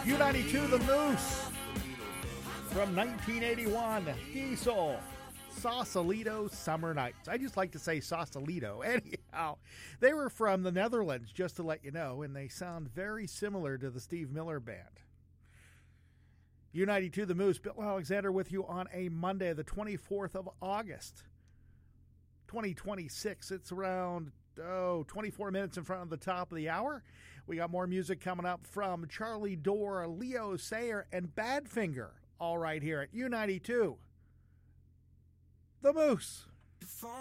U92 The Moose from 1981. Diesel. Sausalito Summer Nights. I just like to say Sausalito. Anyhow, they were from the Netherlands, just to let you know, and they sound very similar to the Steve Miller Band. U92 The Moose, Bill Alexander with you on a Monday, the 24th of August, 2026. It's around 24 minutes in front of the top of the hour. We got more music coming up from Charlie Dorr, Leo Sayer, and Badfinger, all right here at U92 The Moose.